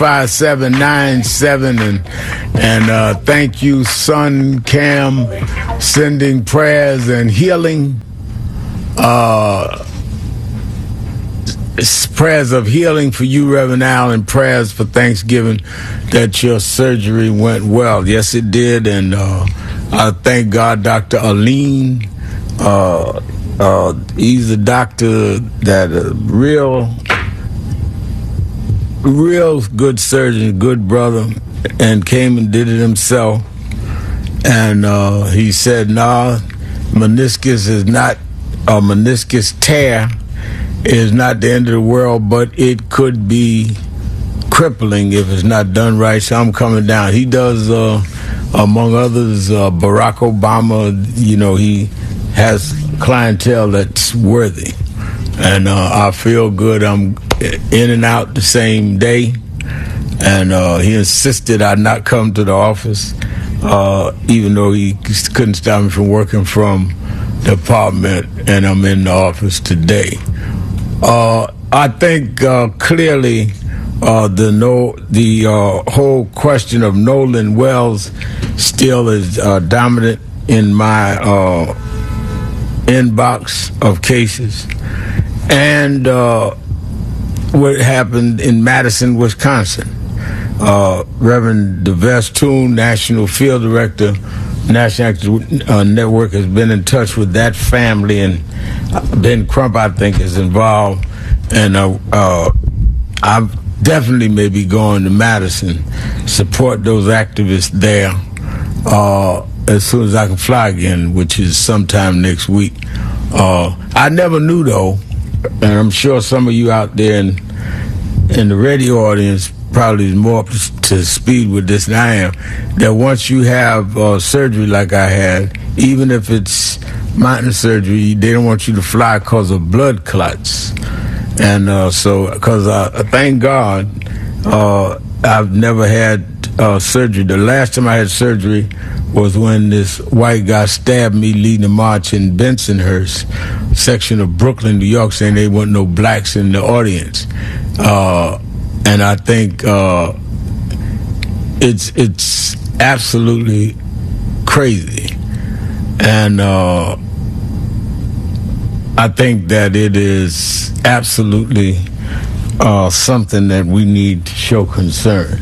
5797 and thank you, Son Cam, sending prayers and healing. Prayers of healing for you, Reverend Al, and prayers for Thanksgiving that your surgery went well. Yes, it did, and I thank God, Dr. Aline. He's a doctor that real good surgeon, good brother, and came and did it himself. And he said, nah, meniscus is not, a meniscus tear is not the end of the world, but it could be crippling if it's not done right. So I'm coming down. He does, among others, Barack Obama. You know, he has clientele that's worthy. And I feel good. I'm in and out the same day. And he insisted I not come to the office, even though he couldn't stop me from working from the apartment, and I'm in the office today. I think clearly the whole question of Nolan Wells still is dominant in my inbox of cases. And what happened in Madison, Wisconsin. Reverend DeVest Toon, National Field Director, National Actors Network, has been in touch with that family, and Ben Crump, I think, is involved. And I definitely may be going to Madison, support those activists there as soon as I can fly again, which is sometime next week. I never knew, though, and I'm sure some of you out there in the radio audience probably is more up to speed with this than I am, that once you have surgery like I had, even if it's minor surgery, they don't want you to fly because of blood clots. And so, because thank God, I've never had surgery. The last time I had surgery was when this white guy stabbed me leading a march in Bensonhurst, section of Brooklyn, New York, saying there weren't no blacks in the audience. And I think it's absolutely crazy. And I think that it is absolutely something that we need to show concern.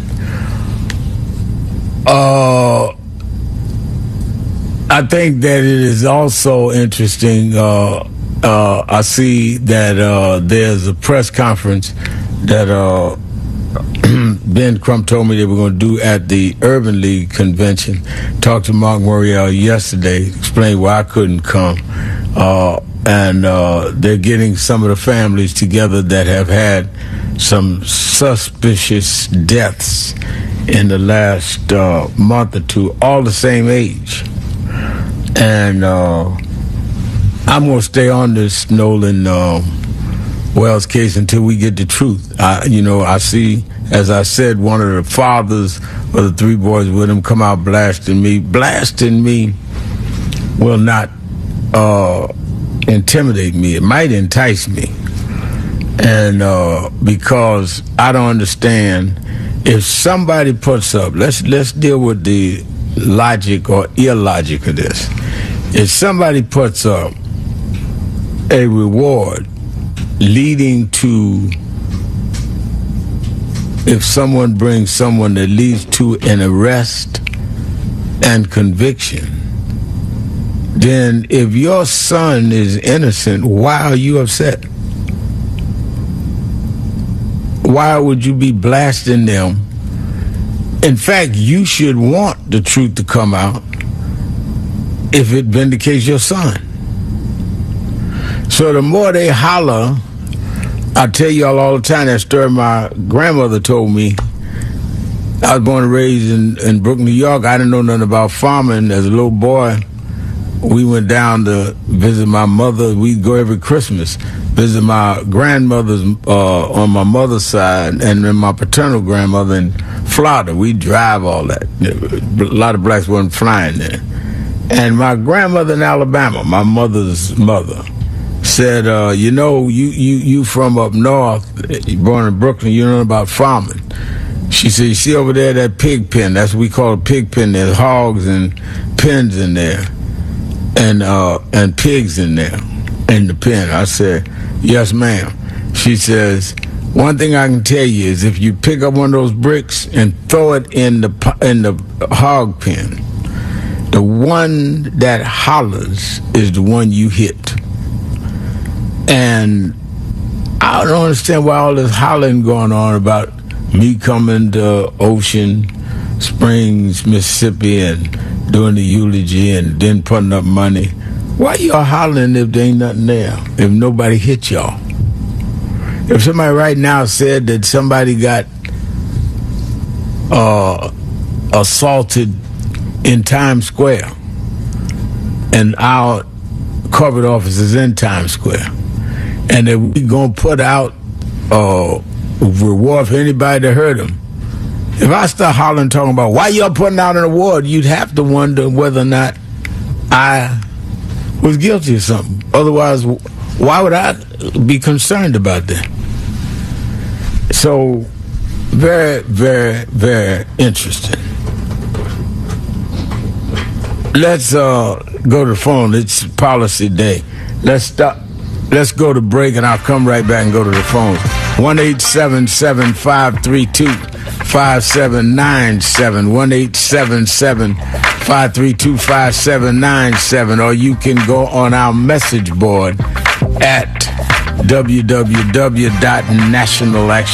I think that it is also interesting. I see that there's a press conference that Ben Crump told me they were going to do at the Urban League convention. Talked to Mark Morial yesterday, explained why I couldn't come. And they're getting some of the families together that have had some suspicious deaths in the last month or two, all the same age. And I'm going to stay on this Nolan Wells case until we get the truth. I see, as I said, one of the fathers of the three boys with him come out blasting me. Blasting me will not intimidate me. It might entice me. And because I don't understand, if somebody puts up, let's deal with the logic or illogic of this. If somebody puts up a reward leading to, if someone brings someone that leads to an arrest and conviction, then if your son is innocent, why are you upset? Why would you be blasting them? In fact, you should want the truth to come out if it vindicates your son. So the more they holler, I tell y'all all the time that story my grandmother told me. I was born and raised in Brooklyn, New York. I didn't know nothing about farming. As a little boy, we went down to visit my mother. We'd go every Christmas, visit my grandmother's on my mother's side, and then my paternal grandmother in Florida. We'd drive all that. A lot of blacks weren't flying there. And my grandmother in Alabama, my mother's mother, said, you from up north, born in Brooklyn, you know about farming. She said, you see over there that pig pen? That's what we call a pig pen. There's hogs and pens in there, and pigs in there in the pen. I said, yes, ma'am. She says, one thing I can tell you is if you pick up one of those bricks and throw it in the hog pen, the one that hollers is the one you hit. And I don't understand why all this hollering going on about me coming to Ocean Springs, Mississippi, and doing the eulogy and then putting up money. Why y'all hollering if there ain't nothing there, if nobody hit y'all? If somebody right now said that somebody got assaulted in Times Square and our corporate office is in Times Square, and that we going to put out reward for anybody that hurt him. If I start hollering talking about why y'all putting out an award, you'd have to wonder whether or not I was guilty of something. Otherwise, why would I be concerned about that? So, very, very, very interesting. Let's go to the phone. It's policy day. Let's go to break, and I'll come right back and go to the phone. 1-877-532-5797. 1-877-532-5797. Or you can go on our message board at www.nationalaction.